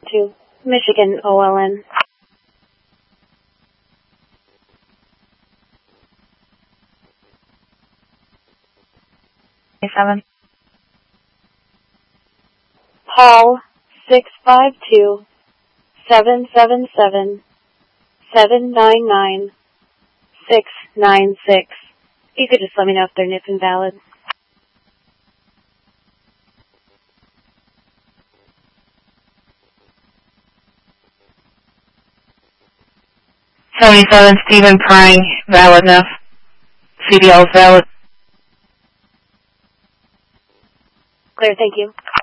to Michigan OLN. 7. Paul 652 777 799 696. You could just let me know if they're NIP invalid. 77 Stephen Prang, valid enough. CDL is valid. Clear, thank you.